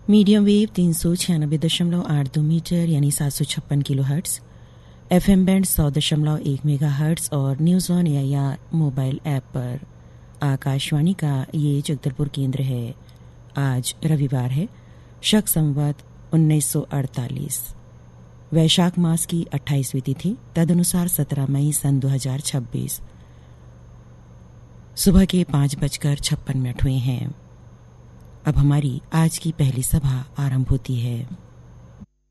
Medium wave 396.82 metre यानी 756 kilohertz, FM band 100.1 megahertz और news on AIR mobile app पर आकाशवाणी का ये जगदलपुर केंद्र है। आज रविवार है, शक संवत 1948, वैशाख मास की 28वीं तिथि, तदनुसार 17 मई सन 2026। सुबह के 5:56 हुए हैं। अब हमारी आज की पहली सभा आरंभ होती है।